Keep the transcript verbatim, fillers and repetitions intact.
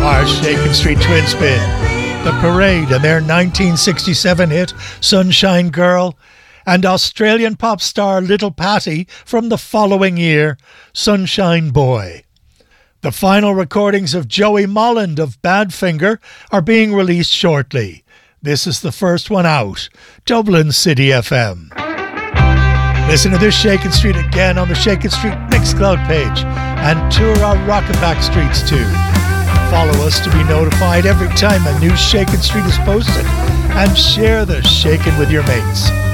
Our Shakin' Street Twin Spin, The Parade and their nineteen sixty-seven hit Sunshine Girl, and Australian pop star Little Pattie from the following year, Sunshine Boy. The final recordings of Joey Molland of Badfinger are being released shortly. This is the first one out, Dublin City F M. Listen to this Shakin' Street again on the Shakin' Street Mixcloud page and tour our Rockin' Back Streets too. Follow us to be notified every time a new Shakin' Street is posted and share the Shakin' with your mates.